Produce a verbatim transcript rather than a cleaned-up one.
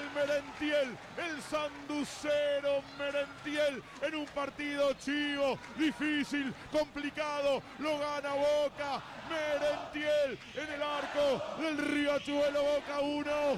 el Merentiel, el sanducero Merentiel, en un partido chivo, difícil, complicado, lo gana Boca. Merentiel en el arco del Riachuelo, Boca uno,